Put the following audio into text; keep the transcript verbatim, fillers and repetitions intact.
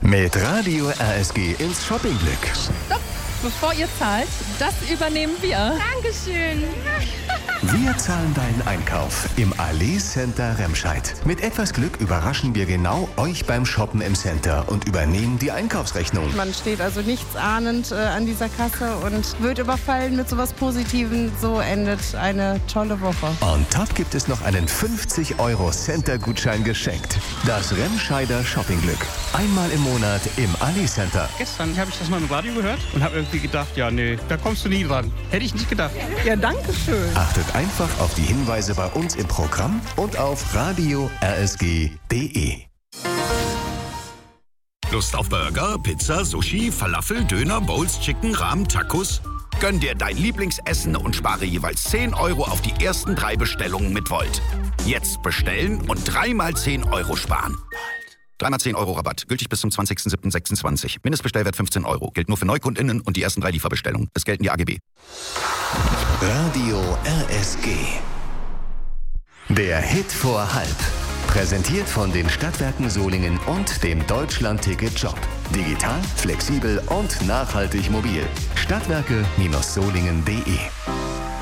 Mit Radio R S G ins Shoppingglück. Stopp! Bevor ihr zahlt, das übernehmen wir. Dankeschön. Wir zahlen deinen Einkauf im Allee Center Remscheid. Mit etwas Glück überraschen wir genau euch beim Shoppen im Center und übernehmen die Einkaufsrechnung. Man steht also nichts ahnend äh, an dieser Kasse und wird überfallen mit sowas Positivem. So endet eine tolle Woche. On top gibt es noch einen fünfzig Euro Center-Gutschein geschenkt. Das Remscheider Shoppingglück. Einmal im Monat im Allee Center. Gestern habe ich das mal im Radio gehört und habe irgendwie gedacht, ja, nee, da kommst du nie dran. Hätte ich nicht gedacht. Ja, danke schön. Achtet einfach auf die Hinweise bei uns im Programm und auf radio r s g punkt d e. Lust auf Burger, Pizza, Sushi, Falafel, Döner, Bowls, Chicken, Rahmen, Tacos? Gönn dir dein Lieblingsessen und spare jeweils zehn Euro auf die ersten drei Bestellungen mit Volt. Jetzt bestellen und dreimal zehn Euro sparen. Dreimal zehn Euro Rabatt. Gültig bis zum zwanzigsten siebten sechsundzwanzig. Mindestbestellwert fünfzehn Euro. Gilt nur für NeukundInnen und die ersten drei Lieferbestellungen. Es gelten die A G B. Radio R S G. Der Hit vor halb. Präsentiert von den Stadtwerken Solingen und dem Deutschland-Ticket-Job. Digital, flexibel und nachhaltig mobil. Stadtwerke Solingen punkt de